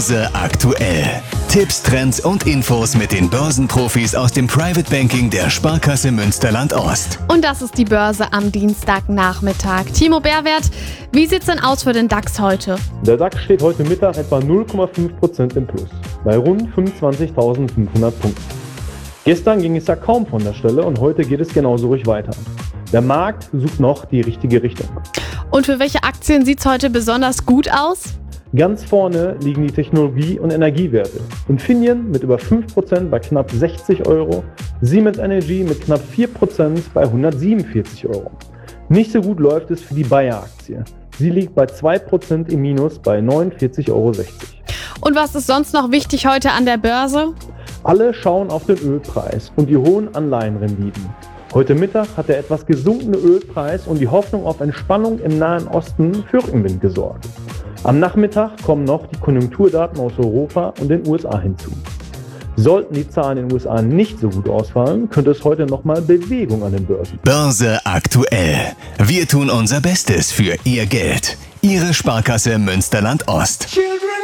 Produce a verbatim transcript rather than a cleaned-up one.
Börse aktuell. Tipps, Trends und Infos mit den Börsenprofis aus dem Private Banking der Sparkasse Münsterland-Ost. Und das ist die Börse am Dienstagnachmittag. Timo Beerwerth, wie sieht's denn aus für den DAX heute? Der DAX steht heute Mittag etwa null Komma fünf Prozent im Plus, bei rund fünfundzwanzigtausendfünfhundert Punkten. Gestern ging es ja kaum von der Stelle und heute geht es genauso ruhig weiter. Der Markt sucht noch die richtige Richtung. Und für welche Aktien sieht's heute besonders gut aus? Ganz vorne liegen die Technologie- und Energiewerte. Infineon mit über fünf Prozent bei knapp sechzig Euro, Siemens Energy mit knapp vier Prozent bei hundertsiebenundvierzig Euro. Nicht so gut läuft es für die Bayer-Aktie. Sie liegt bei zwei Prozent im Minus bei neunundvierzig Euro sechzig. Und was ist sonst noch wichtig heute an der Börse? Alle schauen auf den Ölpreis und die hohen Anleihenrenditen. Heute Mittag hat der etwas gesunkene Ölpreis und die Hoffnung auf Entspannung im Nahen Osten für Rückenwind gesorgt. Am Nachmittag kommen noch die Konjunkturdaten aus Europa und den U S A hinzu. Sollten die Zahlen in den U S A nicht so gut ausfallen, könnte es heute nochmal Bewegung an den Börsen. Börse aktuell. Wir tun unser Bestes für Ihr Geld. Ihre Sparkasse Münsterland-Ost.